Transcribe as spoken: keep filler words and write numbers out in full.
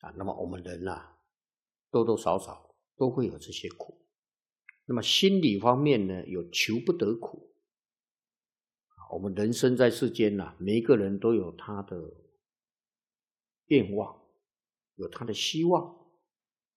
啊，那么我们人啊，多多少少都会有这些苦。那么心理方面呢，有求不得苦。我们人生在世间呐、啊，每一个人都有他的愿望，有他的希望。